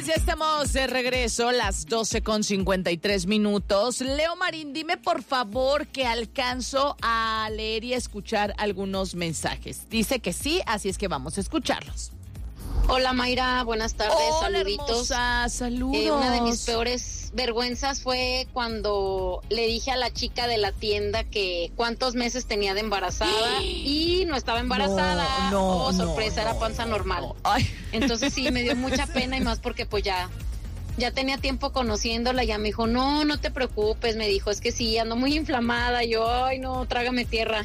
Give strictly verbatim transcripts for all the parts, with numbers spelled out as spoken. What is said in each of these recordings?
Ya estamos de regreso, las doce con cincuenta y tres minutos. Leo Marín, dime por favor que alcanzo a leer y a escuchar algunos mensajes. Dice que sí, así es que vamos a escucharlos. Hola Mayra, buenas tardes, Hola, saluditos. Hermosa, saludos. Eh, una de mis peores vergüenzas fue cuando le dije a la chica de la tienda que cuántos meses tenía de embarazada y no estaba embarazada. No, no, oh, sorpresa, no, era panza no, normal. no. Ay. Entonces sí, me dio mucha pena y más porque pues ya, ya tenía tiempo conociéndola. Ya me dijo, no, no te preocupes, me dijo, es que sí, ando muy inflamada. Yo, ay no, trágame tierra.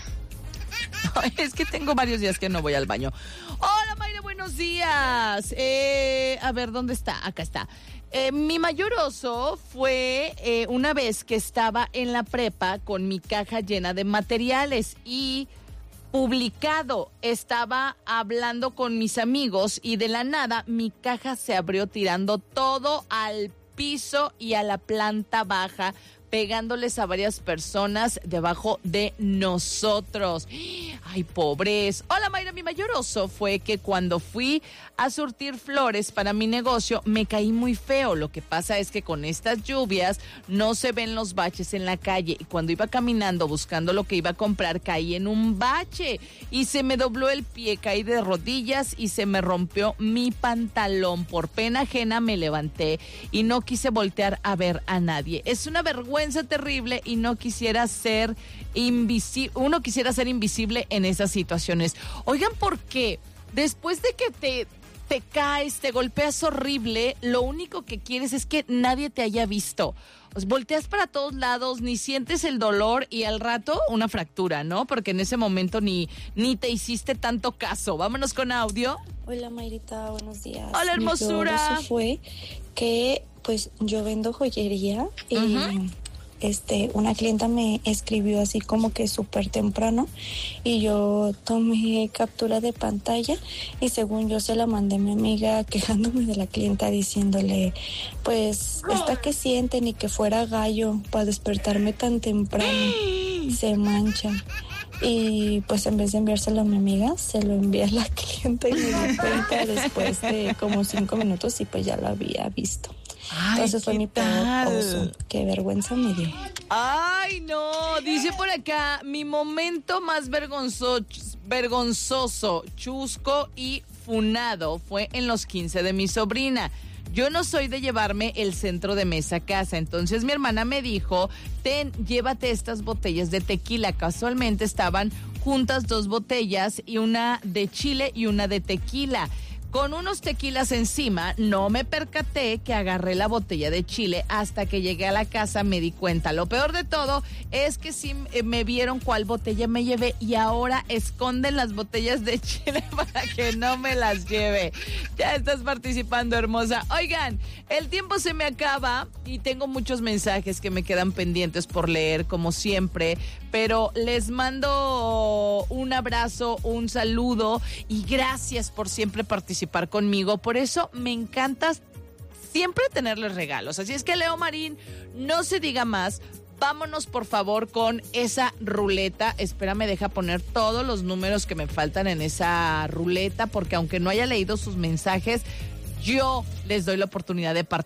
Ay, es que tengo varios días que no voy al baño. Hola Mayra, buenos días. Eh, a ver, ¿dónde está? Acá está. Eh, mi mayor oso fue eh, una vez que estaba en la prepa con mi caja llena de materiales y publicado, estaba hablando con mis amigos y de la nada mi caja se abrió tirando todo al piso y a la planta baja, pegándoles a varias personas debajo de nosotros. Ay, pobres. Hola, Mayra, mi mayor oso fue que cuando fui a surtir flores para mi negocio, me caí muy feo. Lo que pasa es que con estas lluvias no se ven los baches en la calle y cuando iba caminando buscando lo que iba a comprar, caí en un bache y se me dobló el pie, caí de rodillas y se me rompió mi pantalón. Por pena ajena me levanté y no quise voltear a ver a nadie. Es una vergüenza terrible y no quisiera ser invisible, uno quisiera ser invisible en esas situaciones. Oigan, ¿por qué? Después de que te, te caes, te golpeas horrible, lo único que quieres es que nadie te haya visto. Pues volteas para todos lados, ni sientes el dolor y al rato una fractura, ¿no? Porque en ese momento ni, ni te hiciste tanto caso. Vámonos con audio. Hola Mayrita, buenos días. Hola, hermosura. Mi peor oso fue que pues yo vendo joyería y uh-huh. este una clienta me escribió así como que súper temprano y yo tomé captura de pantalla y según yo se la mandé a mi amiga quejándome de la clienta diciéndole pues esta que siente ni que fuera gallo para despertarme tan temprano, se mancha. Y pues en vez de enviárselo a mi amiga, se lo envié a la clienta y me di cuenta después de como cinco minutos y pues ya lo había visto. Ay, entonces fue mi peor oso. Qué vergüenza me dio. Ay, no. Dice por acá, mi momento más vergonzoso, vergonzoso, chusco y funado fue en los quince de mi sobrina. Yo no soy de llevarme el centro de mesa a casa, entonces mi hermana me dijo, ten, llévate estas botellas de tequila. Casualmente estaban juntas dos botellas, y una de chile y una de tequila. Con unos tequilas encima, no me percaté que agarré la botella de chile. Hasta que llegué a la casa me di cuenta. Lo peor de todo es que sí me vieron cuál botella me llevé y ahora esconden las botellas de chile para que no me las lleve. Ya estás participando, hermosa. Oigan, el tiempo se me acaba y tengo muchos mensajes que me quedan pendientes por leer, como siempre. Pero les mando un abrazo, un saludo y gracias por siempre participar conmigo. Por eso me encanta siempre tenerles regalos. Así es que, Leo Marín, no se diga más. Vámonos, por favor, con esa ruleta. Espérame, deja poner todos los números que me faltan en esa ruleta, porque aunque no haya leído sus mensajes, yo les doy la oportunidad de participar.